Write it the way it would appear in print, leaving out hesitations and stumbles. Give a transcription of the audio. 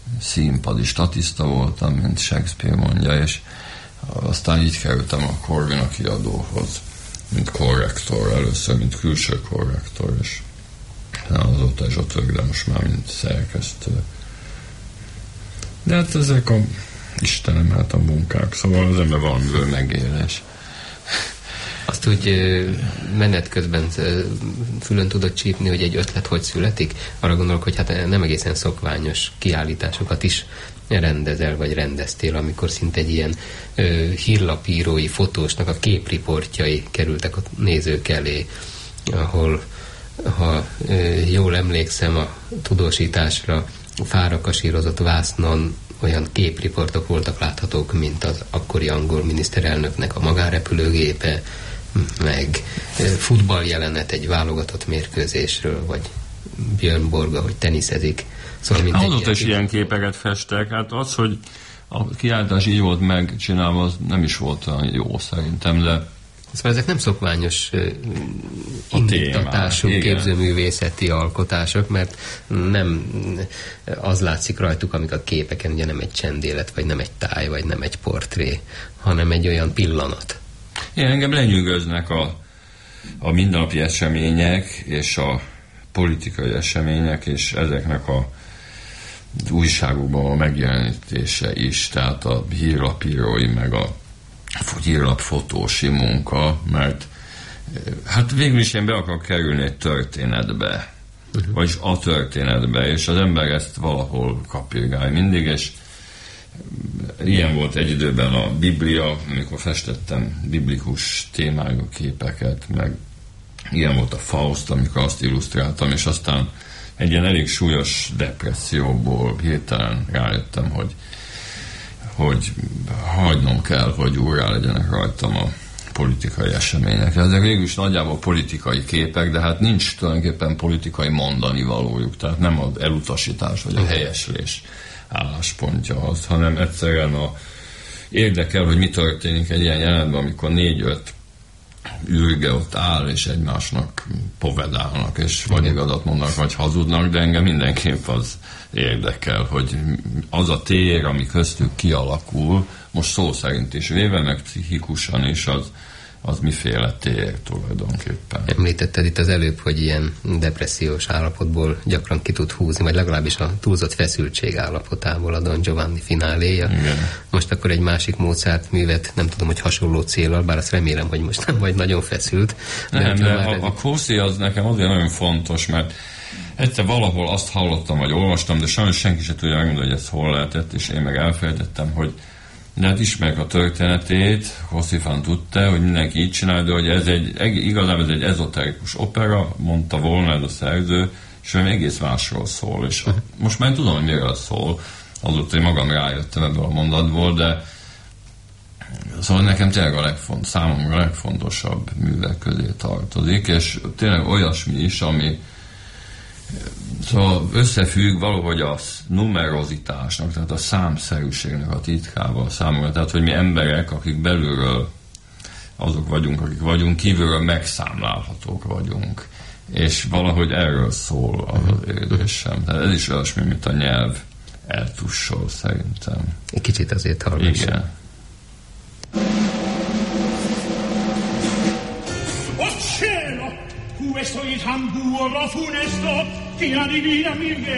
színpadi statiszta voltam, mint Shakespeare mondja, és aztán így kerültem a Corvina kiadóhoz, mint korrektor, először, mint külső korrektor, és azóta is ott vagyok, de most már mint szerkesztő. De hát ezek a Istenem, hát a munkák, szóval az ember valamiből megélés. Azt úgy menet közben fülön tudod csípni, hogy egy ötlet hogy születik? Arra gondolok, hogy hát nem egészen szokványos kiállításokat is rendezel, vagy rendeztél, amikor szinte egy ilyen hírlapírói fotósnak a képriportjai kerültek a nézők elé, ahol, ha jól emlékszem, a tudósításra fárakasírozott vásznon olyan képriportok voltak láthatók, mint az akkori angol miniszterelnöknek a magánrepülőgépe, meg futballjelenet egy válogatott mérkőzésről, vagy Björn Borg, hogy teniszezik. Szóval azóta is ilyen képeket festek. Hát az, hogy a kiállítás így volt megcsinálva, az nem is volt olyan jó szerintem, de szóval ezek nem szokványos indítatású képzőművészeti alkotások, mert nem az látszik rajtuk, amik a képeken, ugye nem egy csendélet, vagy nem egy táj, vagy nem egy portré, hanem egy olyan pillanat. Igen, engem lenyűgöznek a mindennapi események, és a politikai események, és ezeknek a újságokban a megjelenítése is, tehát a hírlapírói, meg a hírlapfotósi munka, mert hát végül is én be akarok kerülni egy történetbe, vagyis a történetbe, és az ember ezt valahol kapirgálja mindig, és ilyen volt egy időben a Biblia, amikor festettem biblikus témájú képeket, meg ilyen volt a Faust, amikor azt illusztráltam, és aztán egy ilyen elég súlyos depresszióból hirtelen rájöttem, hogy hagynom kell, hogy úrrá legyenek rajtam a politikai események. Ezek végül is nagyjából politikai képek, de hát nincs tulajdonképpen politikai mondani valójuk, tehát nem az elutasítás vagy a helyeslés álláspontja az, hanem egyszerűen érdekel, hogy mi történik egy ilyen jelenetben, amikor 4-5 űrge ott áll, és egymásnak povedálnak, és vagy igazat mondanak, vagy hazudnak, de engem mindenképp az érdekel, hogy az a tér, ami köztük kialakul, most szó szerint is véve, meg pszichikusan is, az miféle tér tulajdonképpen. Említetted itt az előbb, hogy ilyen depressziós állapotból gyakran ki tud húzni, vagy legalábbis a túlzott feszültség állapotából a Don Giovanni fináléja. Igen. Most akkor egy másik Mozart művet, nem tudom, hogy hasonló céllal, bár azt remélem, hogy most nem vagy nagyon feszült. De a Kossi az nekem azért nagyon fontos, mert egyszer valahol azt hallottam, vagy olvastam, de sajnos senki se tudja megmondani, hogy ez hol lehetett, és én meg elfelejtettem, hogy de hát ismerjük a történetét, Hosszifán tudta, hogy mindenki így csinál, de hogy igazából ez egy ezoterikus opera, mondta volna ez a szerző, és olyan egész másról szól, és most már tudom, hogy miről szól, azóta, hogy magam rájöttem ebből a mondatból, de szóval nekem tényleg számomra a legfontosabb művek közé tartozik, és tényleg olyasmi is, ami szóval összefügg valahogy a numerozitásnak, tehát a számszerűségnek a titkával számomra. Tehát, hogy mi emberek, akik belülről azok vagyunk, akik vagyunk, kívülről megszámlálhatók vagyunk. És valahogy erről szól az érzésem. Tehát ez is olyasmi, mint a nyelv eltussol szerintem. Egy kicsit azért hallgassuk. Igen. Questo il tamburo funesto che la divina mi